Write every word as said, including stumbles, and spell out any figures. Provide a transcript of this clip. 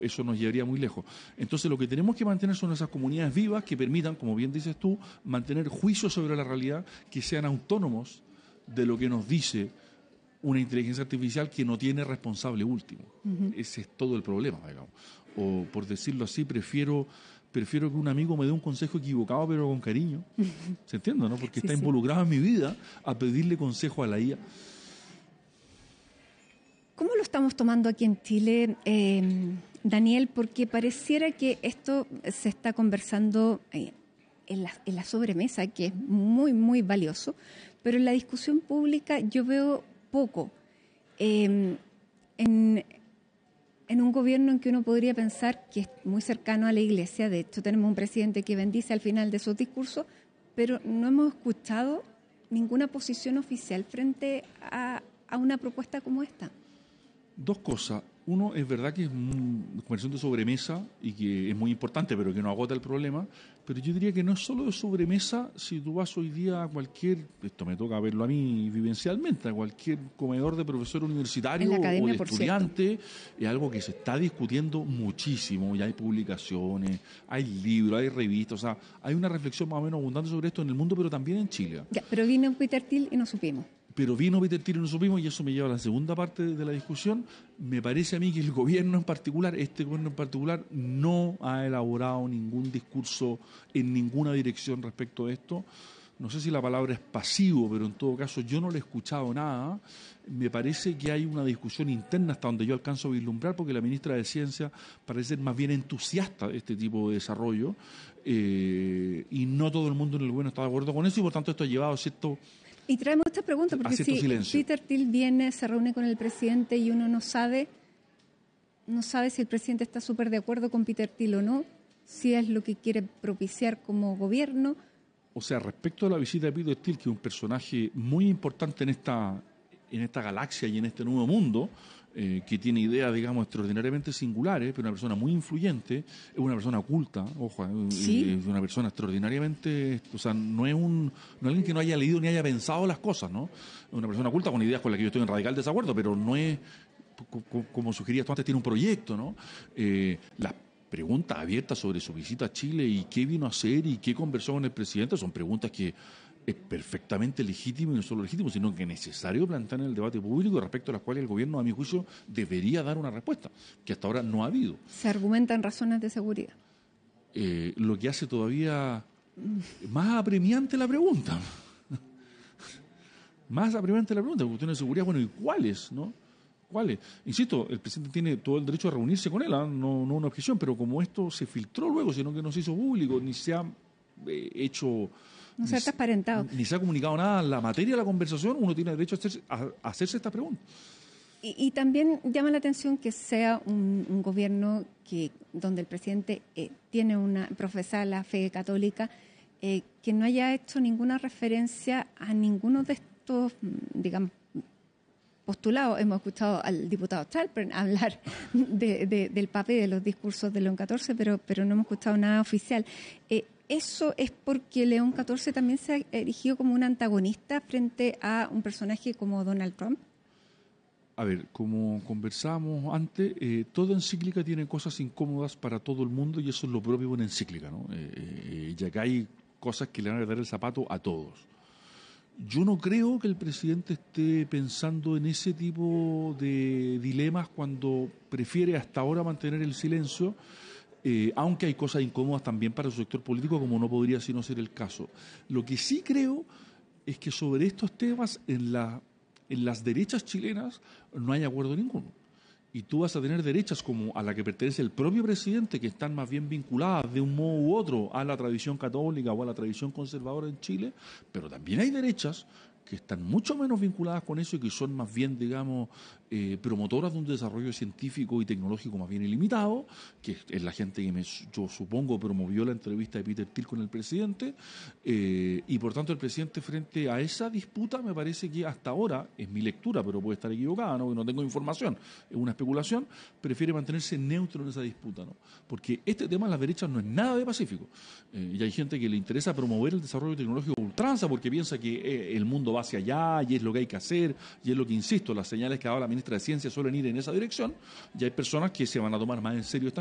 Eso nos llevaría muy lejos. Entonces lo que tenemos que mantener son esas comunidades vivas que permitan, como bien dices tú, mantener juicios sobre la realidad, que sean autónomos de lo que nos dice una inteligencia artificial que no tiene responsable último. Uh-huh. Ese es todo el problema, digamos. O por decirlo así, prefiero prefiero que un amigo me dé un consejo equivocado pero con cariño. ¿Se entiende, no? Porque sí, está sí. involucrado en mi vida a pedirle consejo a la I A. ¿Cómo lo estamos tomando aquí en Chile, eh, Daniel? Porque pareciera que esto se está conversando eh, en, la, en la sobremesa, que es muy, muy valioso, pero en la discusión pública yo veo poco. Eh, en, en un gobierno en que uno podría pensar que es muy cercano a la Iglesia, de hecho tenemos un presidente que bendice al final de sus discursos, pero no hemos escuchado ninguna posición oficial frente a, a una propuesta como esta. Dos cosas. Uno, es verdad que es una conversación de sobremesa y que es muy importante, pero que no agota el problema. Pero yo diría que no es solo de sobremesa. Si tú vas hoy día a cualquier, esto me toca verlo a mí vivencialmente, a cualquier comedor de profesor universitario academia, o de estudiante, es algo que se está discutiendo muchísimo. Ya hay publicaciones, hay libros, hay revistas. O sea, hay una reflexión más o menos abundante sobre esto en el mundo, pero también en Chile. Ya, pero vino Peter Thiel y no supimos. Pero vino Peter Thiel y no supimos, y eso me lleva a la segunda parte de la discusión. Me parece a mí que el gobierno en particular, este gobierno en particular, no ha elaborado ningún discurso en ninguna dirección respecto a esto. No sé si la palabra es pasivo, pero en todo caso yo no le he escuchado nada. Me parece que hay una discusión interna hasta donde yo alcanzo a vislumbrar, porque la ministra de Ciencia parece ser más bien entusiasta de este tipo de desarrollo, eh, y no todo el mundo en el gobierno está de acuerdo con eso, y por tanto esto ha llevado a cierto... Y traemos esta pregunta, porque si silencio. Peter Thiel viene, se reúne con el presidente y uno no sabe, no sabe si el presidente está súper de acuerdo con Peter Thiel o no, si es lo que quiere propiciar como gobierno. O sea, respecto a la visita de Peter Thiel, que es un personaje muy importante en esta, en esta galaxia y en este nuevo mundo, eh, que tiene ideas, digamos, extraordinariamente singulares, pero una persona muy influyente, es una persona culta, ojo, ¿Sí? es una persona extraordinariamente, o sea, no es un, no es alguien que no haya leído ni haya pensado las cosas, ¿no? Es una persona culta con ideas con las que yo estoy en radical desacuerdo, pero no es, como sugerías tú antes, tiene un proyecto, ¿no? Eh, las preguntas abiertas sobre su visita a Chile y qué vino a hacer y qué conversó con el presidente son preguntas que es perfectamente legítimo, y no solo legítimo, sino que es necesario plantear en el debate público, respecto a las cuales el gobierno, a mi juicio, debería dar una respuesta, que hasta ahora no ha habido. Se argumentan razones de seguridad. Eh, lo que hace todavía más apremiante la pregunta. Más apremiante la pregunta, cuestiones de seguridad, bueno, ¿y cuáles, no? ¿Cuáles? Insisto, el presidente tiene todo el derecho a reunirse con él, ¿eh? no, no una objeción, pero como esto se filtró luego, sino que no se hizo público, ni se ha eh, hecho... No se ha transparentado. Ni se ha comunicado nada en la materia de la conversación, uno tiene derecho a hacerse, a, a hacerse esta pregunta. Y, y también llama la atención que sea un, un gobierno que donde el presidente eh, tiene una profesa la fe católica, eh, que no haya hecho ninguna referencia a ninguno de estos, digamos, postulados. Hemos escuchado al diputado Chalpern hablar de, de, del Papa y de los discursos de León catorce, pero, pero no hemos escuchado nada oficial. Eh, ¿Eso es porque León catorce también se ha erigido como un antagonista frente a un personaje como Donald Trump? A ver, como conversábamos antes, eh, toda encíclica tiene cosas incómodas para todo el mundo, y eso es lo propio de una encíclica, ¿no? Eh, eh, y acá hay cosas que le van a dar el zapato a todos. Yo no creo que el presidente esté pensando en ese tipo de dilemas cuando prefiere hasta ahora mantener el silencio, eh, aunque hay cosas incómodas también para su sector político, como no podría sino ser el caso. Lo que sí creo es que sobre estos temas en, la, en las derechas chilenas no hay acuerdo ninguno. Y tú vas a tener derechas como a la que pertenece el propio presidente, que están más bien vinculadas de un modo u otro a la tradición católica o a la tradición conservadora en Chile, pero también hay derechas que están mucho menos vinculadas con eso y que son más bien, digamos, eh, promotoras de un desarrollo científico y tecnológico más bien ilimitado, que es la gente que me, yo supongo promovió la entrevista de Peter Thiel con el presidente, eh, y por tanto el presidente, frente a esa disputa, me parece que hasta ahora, es mi lectura, pero puede estar equivocada, ¿no? No tengo información, es una especulación, prefiere mantenerse neutro en esa disputa, ¿no? Porque este tema de las derechas no es nada de pacífico, eh, y hay gente que le interesa promover el desarrollo tecnológico a ultranza porque piensa que eh, el mundo va hacia allá y es lo que hay que hacer, y es lo que, insisto, las señales que ha dado la ministra ministra de Ciencia suelen ir en esa dirección, y hay personas que se van a tomar más en serio esta